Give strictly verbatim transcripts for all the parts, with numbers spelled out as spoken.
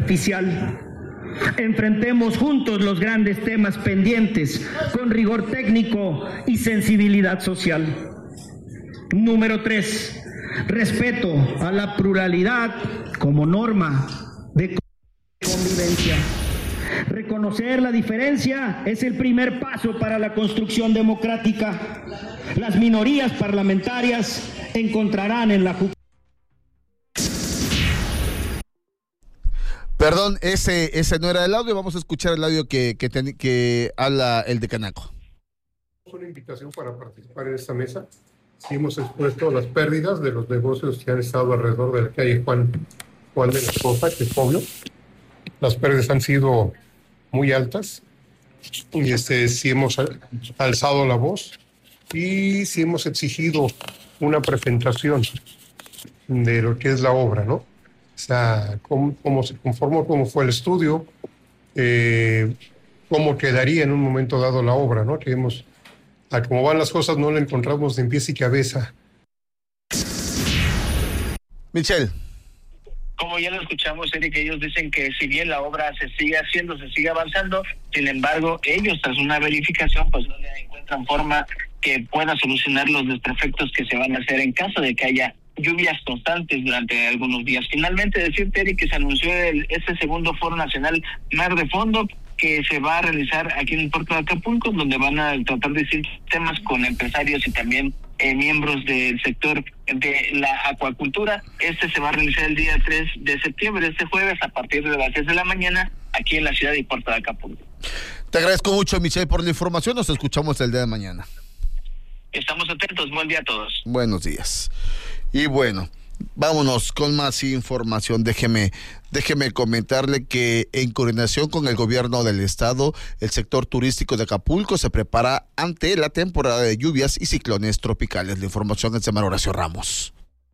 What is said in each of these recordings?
superficial. Enfrentemos juntos los grandes temas pendientes con rigor técnico y sensibilidad social. Número tres, respeto a la pluralidad como norma de convivencia. Reconocer la diferencia es el primer paso para la construcción democrática. Las minorías parlamentarias encontrarán en la justicia. Perdón, ese ese no era el audio. Vamos a escuchar el audio que, que, ten, que habla el de Canaco. Una invitación para participar en esta mesa. Sí, hemos expuesto las pérdidas de los negocios que han estado alrededor de la calle Juan, Juan de la Cosa, que es Pueblo. Las pérdidas han sido muy altas y este, sí hemos alzado la voz y sí hemos exigido una presentación de lo que es la obra, ¿no? O sea, cómo, cómo se conformó, cómo fue el estudio, eh, cómo quedaría en un momento dado la obra, ¿no? Que hemos, a cómo van las cosas, no la encontramos de en pies y cabeza. Michelle. Como ya lo escuchamos, Eric, ellos dicen que si bien la obra se sigue haciendo, se sigue avanzando, sin embargo, ellos tras una verificación, pues no le encuentran forma que pueda solucionar los desperfectos que se van a hacer en caso de que haya lluvias constantes durante algunos días. Finalmente, decirte, Eric, que se anunció el, este segundo Foro Nacional Mar de Fondo, que se va a realizar aquí en el puerto de Acapulco, donde van a tratar distintos temas con empresarios y también eh, miembros del sector de la acuacultura. Este se va a realizar el día tres de septiembre, este jueves, a partir de las seis de la mañana, aquí en la ciudad y puerto de Acapulco. Te agradezco mucho, Michelle, por la información. Nos escuchamos el día de mañana. Estamos atentos. Buen día a todos. Buenos días. Y bueno, vámonos con más información. Déjeme, déjeme comentarle que en coordinación con el gobierno del estado, el sector turístico de Acapulco se prepara ante la temporada de lluvias y ciclones tropicales. La información es de Manuel Horacio Ramos.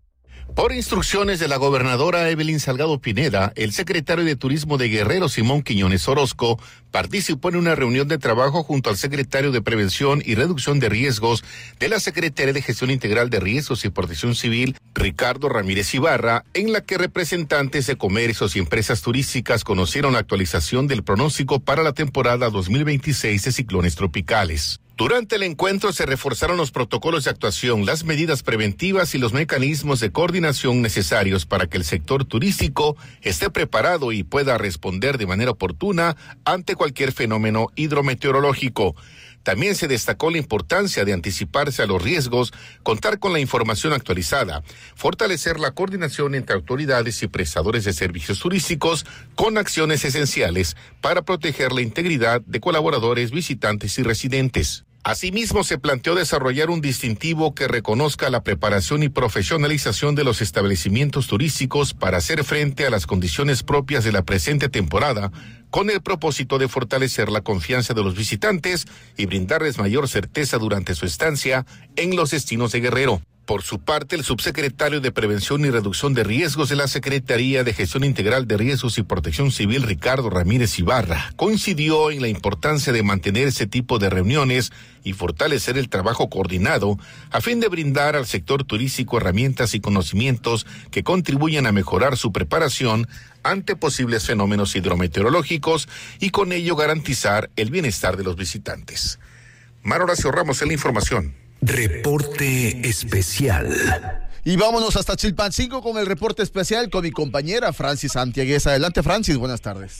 Por instrucciones de la gobernadora Evelyn Salgado Pineda, el secretario de Turismo de Guerrero, Simón Quiñones Orozco, participó en una reunión de trabajo junto al secretario de Prevención y Reducción de Riesgos de la Secretaría de Gestión Integral de Riesgos y Protección Civil, Ricardo Ramírez Ibarra, en la que representantes de comercios y empresas turísticas conocieron la actualización del pronóstico para la temporada dos mil veintiséis de ciclones tropicales. Durante el encuentro se reforzaron los protocolos de actuación, las medidas preventivas y los mecanismos de coordinación necesarios para que el sector turístico esté preparado y pueda responder de manera oportuna ante cualquier fenómeno hidrometeorológico. También se destacó la importancia de anticiparse a los riesgos, contar con la información actualizada, fortalecer la coordinación entre autoridades y prestadores de servicios turísticos con acciones esenciales para proteger la integridad de colaboradores, visitantes y residentes. Asimismo, se planteó desarrollar un distintivo que reconozca la preparación y profesionalización de los establecimientos turísticos para hacer frente a las condiciones propias de la presente temporada, con el propósito de fortalecer la confianza de los visitantes y brindarles mayor certeza durante su estancia en los destinos de Guerrero. Por su parte, el subsecretario de Prevención y Reducción de Riesgos de la Secretaría de Gestión Integral de Riesgos y Protección Civil, Ricardo Ramírez Ibarra, coincidió en la importancia de mantener ese tipo de reuniones y fortalecer el trabajo coordinado a fin de brindar al sector turístico herramientas y conocimientos que contribuyan a mejorar su preparación ante posibles fenómenos hidrometeorológicos y con ello garantizar el bienestar de los visitantes. Manuel Horacio Ramos en la información. Reporte especial. Y vámonos hasta Chilpancingo con el reporte especial con mi compañera Francis Santiagues. Adelante, Francis, buenas tardes.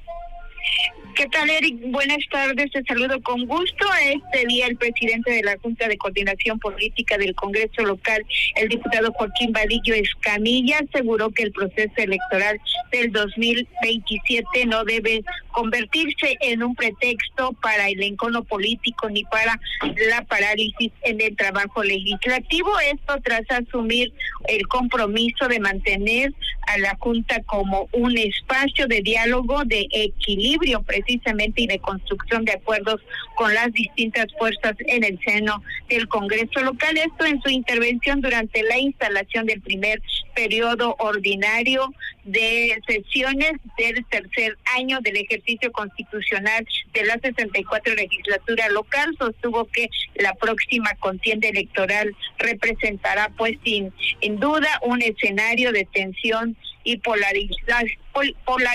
¿Qué tal, Eric? Buenas tardes, te saludo con gusto. Este día el presidente de la Junta de Coordinación Política del Congreso Local, el diputado Joaquín Vadillo Escamilla, aseguró que el proceso electoral del dos mil veintisiete no debe convertirse en un pretexto para el encono político ni para la parálisis en el trabajo legislativo. Esto tras asumir el compromiso de mantener a la Junta como un espacio de diálogo, de equilibrio precisamente y de construcción de acuerdos con las distintas fuerzas en el seno del Congreso local. Esto en su intervención durante la instalación del primer periodo ordinario de sesiones del tercer año del ejercicio constitucional de la sesenta y cuatro legislatura local. Sostuvo que la próxima contienda electoral representará pues sin, sin duda un escenario de tensión y polarización. Pol,